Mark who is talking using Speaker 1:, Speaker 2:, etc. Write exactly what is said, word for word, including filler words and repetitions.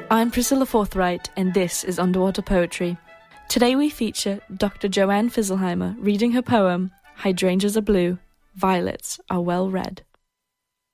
Speaker 1: I'm Priscilla Forthright, and this is Underwater Poetry. Today we feature Doctor Joanne Fizzleheimer reading her poem, Hydrangeas Are Blue, Violets Are Well Red.